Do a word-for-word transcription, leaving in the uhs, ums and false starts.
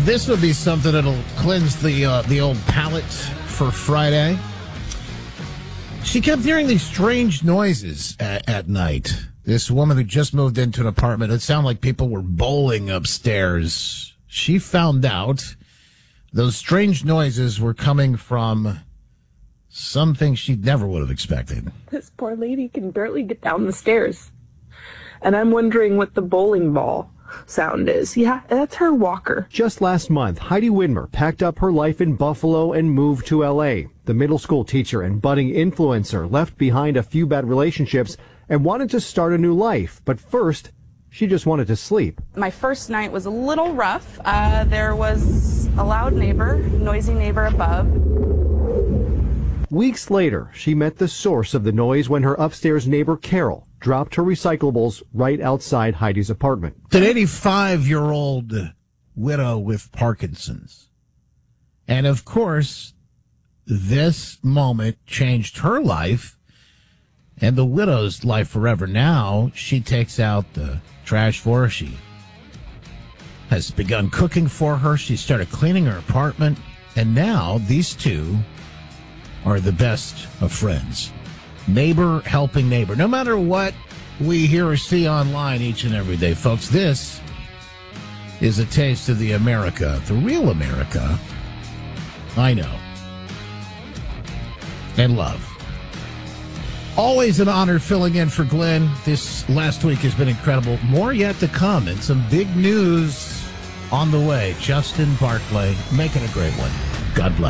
This would be something that'll cleanse the uh, the old palate for Friday. She kept hearing these strange noises at, at night. This woman who just moved into an apartment, it sounded like people were bowling upstairs. She found out those strange noises were coming from something she never would have expected. This poor lady can barely get down the stairs. And I'm wondering what the bowling ball sound is. Yeah, that's her walker. Just last month, Heidi Widmer packed up her life in Buffalo and moved to L A. The middle school teacher and budding influencer left behind a few bad relationships and wanted to start a new life. But first, she just wanted to sleep. My first night was a little rough. Uh, there was a loud neighbor, noisy neighbor above. Weeks later, she met the source of the noise when her upstairs neighbor, Carol, dropped her recyclables right outside Heidi's apartment. It's an eighty-five-year-old widow with Parkinson's. And, of course, this moment changed her life and the widow's life forever. Now she takes out the trash for her. She has begun cooking for her. She started cleaning her apartment. And now these two are the best of friends. Neighbor helping neighbor. No matter what we hear or see online each and every day, folks, this is a taste of the America, the real America I know and love. Always an honor filling in for Glenn. This last week has been incredible. More yet to come, and some big news on the way. Justin Barclay making a great one. God bless.